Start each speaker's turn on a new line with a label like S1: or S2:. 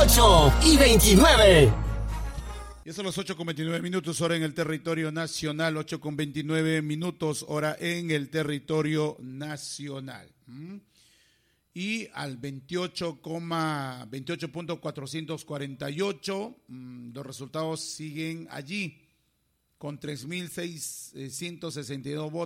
S1: 8:29.
S2: Ya son las 8:29 hora en el territorio nacional, 8:29 hora en el territorio nacional. Y al 28.448, los resultados siguen allí, con 3.662 votos.